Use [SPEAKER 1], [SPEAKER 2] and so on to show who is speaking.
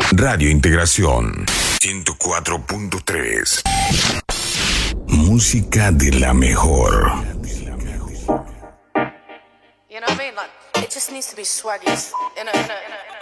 [SPEAKER 1] Radio Integración 104.3. Música de la mejor.
[SPEAKER 2] You know what I mean? Like, it just needs to be swaggiest. In a